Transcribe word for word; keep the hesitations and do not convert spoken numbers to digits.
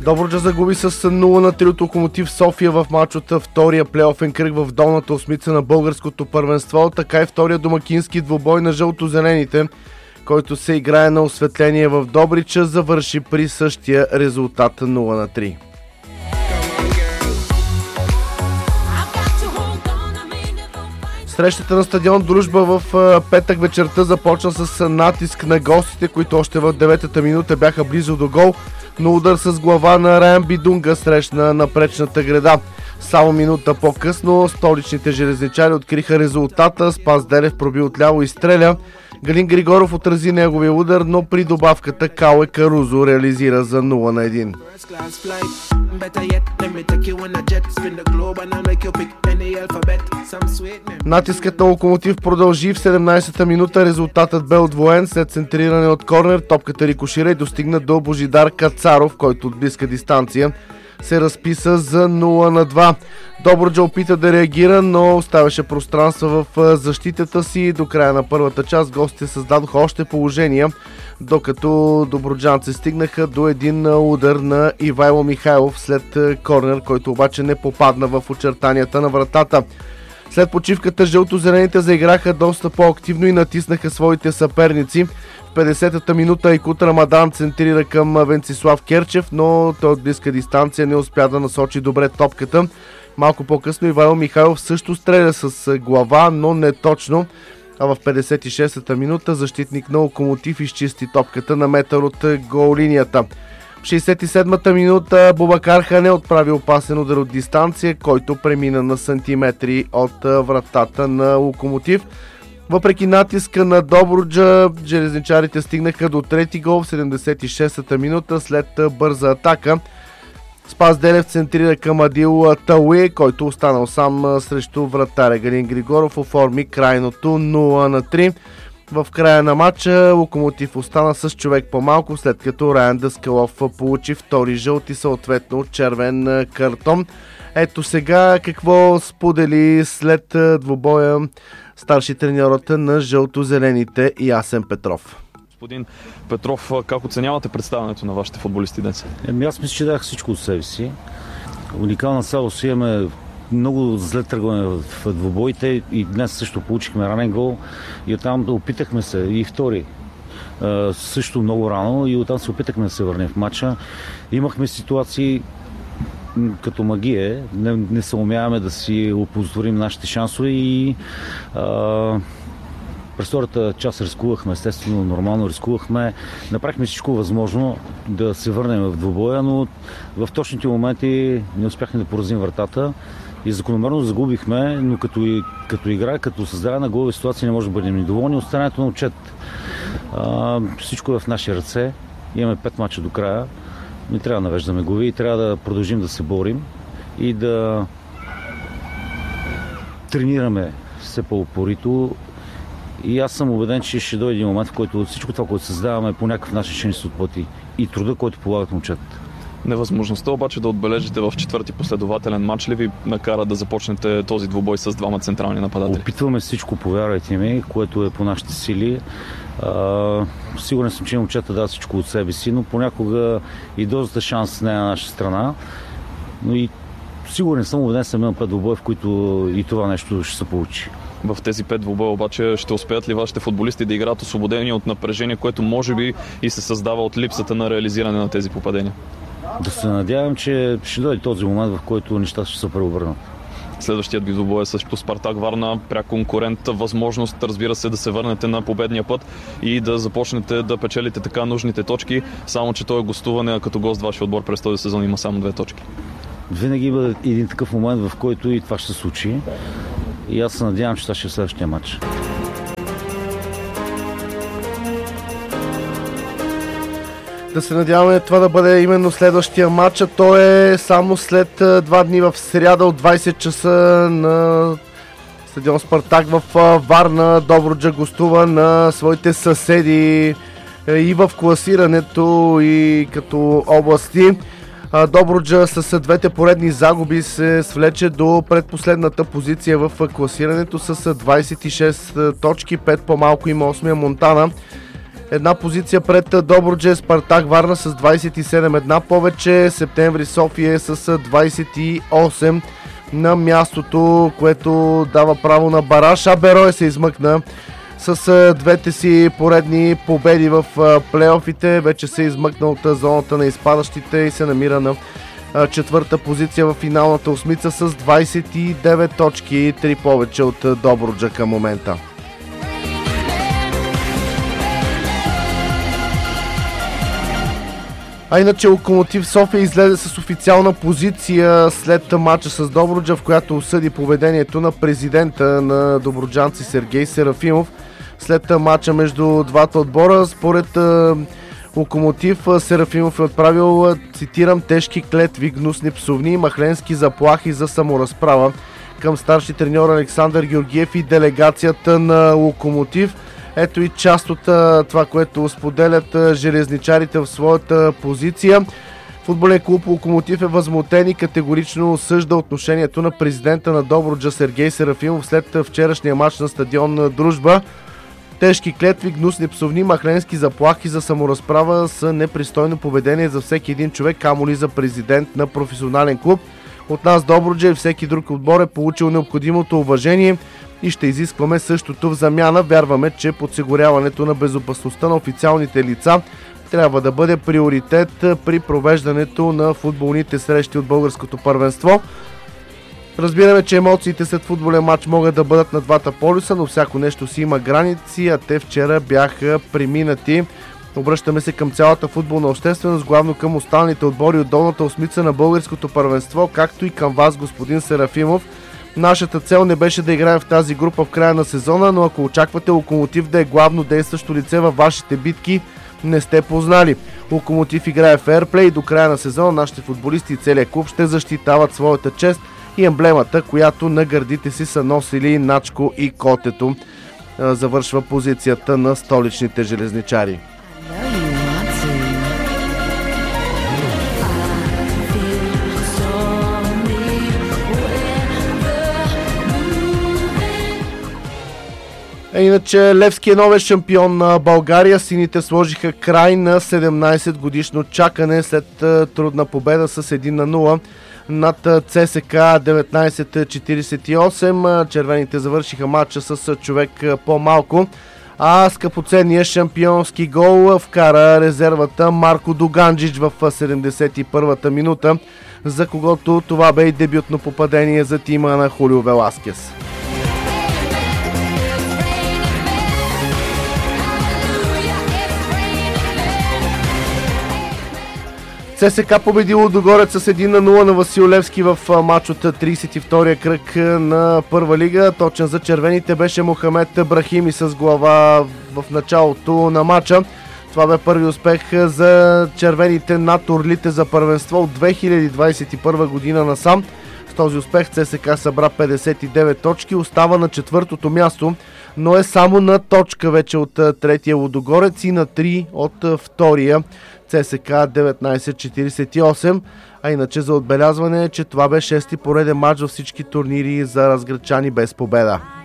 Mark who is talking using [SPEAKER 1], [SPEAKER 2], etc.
[SPEAKER 1] Добруджа загуби с нула на три от Локомотив София в мач от втория плейофен кръг в долната осмица на българското първенство, така и втория домакински двубой на жълто-зелените, който се играе на осветление в Добрича, завърши при същия резултат нула на три. Срещата на стадион Дружба в петък вечерта започна с натиск на гостите, които още в деветата минута бяха близо до гол, но удар с глава на Райан Бидунга срещна напречната града. Само минута по-късно столичните железничари откриха резултата. Спас Делев проби отляво и стреля. Галин Григоров отрази неговия удар, но при добавката Кауе Карузо реализира за нула на един. Натискът на Локомотив продължи в седемнадесета минута. Резултатът бе удвоен след центриране от корнер. Топката рикошира и достигна до Божидар Кацаров, който от близка дистанция се разписа за нула на два. Добруджа опита да реагира, но оставяше пространство в защитата си. До края на първата част гостите създадоха още положения, докато добруджанци стигнаха до един удар на Ивайло Михайлов след корнер, който обаче не попадна в очертанията на вратата. След почивката жълто-зелените заиграха доста по-активно и натиснаха своите съперници. В петдесетата минута Айкут Рамадан центрира към Венцислав Керчев, но той от близка дистанция не успя да насочи добре топката. Малко по-късно Ивайло Михайлов също стреля с глава, но не точно. А в петдесет и шестата минута защитник на Локомотив изчисти топката на метър от голлинията. В шейсет и седмата минута Бубакар Хане отправи опасен удар от дистанция, който премина на сантиметри от вратата на Локомотив. Въпреки натиска на Добруджа, железничарите стигнаха до трети гол в седемдесет и шестата минута след бърза атака. Спас Делев центрира към Адил Тауи, който останал сам срещу вратаря Галин Григоров, оформи крайното нула на три. В края на матча Локомотив остана с човек по-малко, след като Райан Даскалов получи втори жълт и съответно червен картон. Ето сега какво сподели след двубоя старши треньората на жълто-зелените Ясен Петров.
[SPEAKER 2] Господин Петров, как оценявате представянето на вашите футболисти днес?
[SPEAKER 3] Еми, аз мисля, че дах всичко от себе си. Уникална слабост имаме, много зле тръгваме в двубоите и днес също получихме ранен гол и оттам опитахме се и втори. Също много рано и оттам се опитахме да се върнем в матча. Имахме ситуации като магия, не, не се умяваме да си оползотворим нашите шансове и а, през втората част рискувахме, естествено, нормално рискувахме. Направихме всичко възможно да се върнем в двубоя, но в точните моменти не успяхме да поразим вратата и закономерно загубихме, но като, като игра, като създаване на голови ситуации не може да бъдем недоволни от старането на отчет. А, всичко е в наши ръце, имаме пет мача до края. Не трябва да навеждаме глави и трябва да продължим да се борим и да тренираме все по-упорито. И аз съм убеден, че ще дойде един момент, в който всичко това, което създаваме, по някакъв начин ще ни се отплати и труда, който полагат момчета.
[SPEAKER 2] Невъзможността обаче да отбележите в четвърти последователен матч ли ви накара да започнете този двубой с двама централни нападатели?
[SPEAKER 3] Опитваме всичко, повярвайте ми, което е по нашите сили. Uh, сигурен съм, че момчета дадат всичко от себе си, но понякога и дозата шанс не е на наша страна. Но и сигурен съм, убеден съм, имам пет двубоя, в които и това нещо ще се получи.
[SPEAKER 2] В тези пет двубоя обаче ще успеят ли вашите футболисти да играят освободени от напрежение, което може би и се създава от липсата на реализиране на тези попадения?
[SPEAKER 3] Да се надявам, че ще дойде този момент, в който нещата ще се преобърнат.
[SPEAKER 2] Следващият ви двубой е също Спартак Варна, пряк конкурент, възможност, разбира се, да се върнете на победния път и да започнете да печелите така нужните точки, само че той е гостуване, а като гост вашия отбор през този сезон има само две точки.
[SPEAKER 3] Винаги има един такъв момент, в който и това ще се случи и аз се надявам, че това ще е следващия матч.
[SPEAKER 1] Да се надяваме това да бъде именно следващия матч, а то е само след два дни в сряда от двайсет часа на стадион Спартак в Варна. Добруджа гостува на своите съседи и в класирането, и като области. Добруджа с двете поредни загуби се свлече до предпоследната позиция в класирането с двайсет и шест точки, пет по-малко има осмия Монтана. Една позиция пред Добруджа, Спартак Варна с двадесет и седем, една повече. Септември София е с двадесет и осем на мястото, което дава право на бараж. А Берое се измъкна с двете си поредни победи в плейофите. Вече се измъкна от зоната на изпадащите и се намира на четвърта позиция в финалната осмица с двадесет и девет точки, три повече от Добруджа към момента. А иначе Локомотив София излезе с официална позиция след мача с Добруджа, в която осъди поведението на президента на добруджанци Сергей Серафимов. След мача между двата отбора, според Локомотив, Серафимов е отправил, цитирам, тежки клетви, гнусни псовни и махленски заплахи за саморазправа към старши треньор Александър Георгиев и делегацията на Локомотив. Ето и част от това, което споделят железничарите в своята позиция. Футболен клуб Локомотив е възмутен и категорично осъжда отношението на президента на Добруджа Сергей Серафимов след вчерашния матч на стадион Дружба. Тежки клетви, гнусни псовни, махленски заплахи за саморазправа са непристойно поведение за всеки един човек, камо ли за президент на професионален клуб. От нас Добруджа и всеки друг отбор е получил необходимото уважение и ще изискваме същото в замяна. Вярваме, че подсигуряването на безопасността на официалните лица трябва да бъде приоритет при провеждането на футболните срещи от българското първенство. Разбираме, че емоциите след футболен матч могат да бъдат на двата полюса, но всяко нещо си има граници, а те вчера бяха преминати. Обръщаме се към цялата футболна общественост, главно към останалите отбори от долната осмица на българското първенство, както и към вас, господин Серафимов. Нашата цел не беше да играем в тази група в края на сезона, но ако очаквате Локомотив да е главно действащо лице във вашите битки, не сте познали. Локомотив играе фейрплей и до края на сезона нашите футболисти и целият клуб ще защитават своята чест и емблемата, която на гърдите си са носили Начко и Котето. Завършва позицията на столичните железничари. Иначе Левски е новия шампион на България. Сините сложиха край на седемнадесет годишно чакане след трудна победа с едно на нула над ЦСКА деветнадесет четиридесет и осем. Червените завършиха матча с човек по-малко, а скъпоценният шампионски гол вкара резервата Марко Дуганджич в седемдесет и първата минута, за когото това бе и дебютно попадение за тима на Хулио Веласкес. ЦСКА победи Лудогорец с едно на нула на Васил Левски в матч от тридесет и втория кръг на първа лига. Точен за червените беше Мохамед Брахими с глава в началото на матча. Това бе първи успех за червените над орлите за първенство от две хиляди двадесет и първа година насам. С този успех ЦСКА събра петдесет и девет точки, остава на четвъртото място, но е само на точка вече от третия Лудогорец и на три от втория ЦСКА деветнадесет четиридесет и осем. А иначе за отбелязване е, че това бе шести пореден матч във всички турнири за разграчани без победа.